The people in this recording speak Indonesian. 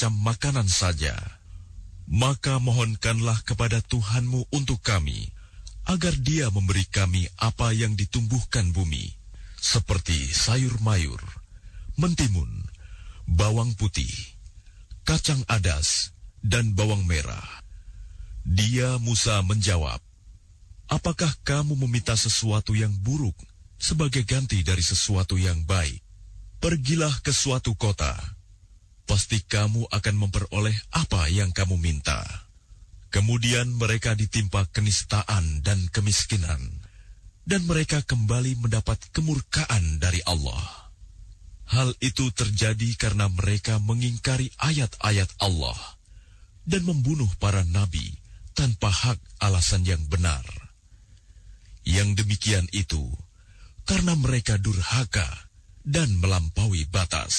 semacam makanan saja. Maka mohonkanlah kepada Tuhanmu untuk kami, agar Dia memberi kami apa yang ditumbuhkan bumi, seperti sayur mayur, mentimun, bawang putih, kacang adas, dan bawang merah. Dia Musa menjawab, apakah kamu meminta sesuatu yang buruk sebagai ganti dari sesuatu yang baik? Pergilah ke suatu kota, pasti kamu akan memperoleh apa yang kamu minta. Kemudian mereka ditimpa kenistaan dan kemiskinan, dan mereka kembali mendapat kemurkaan dari Allah. Hal itu terjadi karena mereka mengingkari ayat-ayat Allah dan membunuh para nabi tanpa hak alasan yang benar. Yang demikian itu karena mereka durhaka dan melampaui batas.